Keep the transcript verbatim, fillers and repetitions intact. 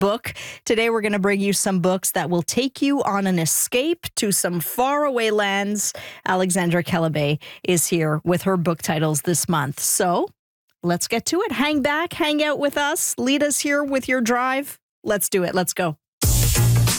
book. Today, we're going to bring you some books that will take you on an escape to some faraway lands. Alexandra Kelebay is here with her book titles this month. So let's get to it. Hang back, hang out with us. Lead us here with your drive. Let's do it. Let's go.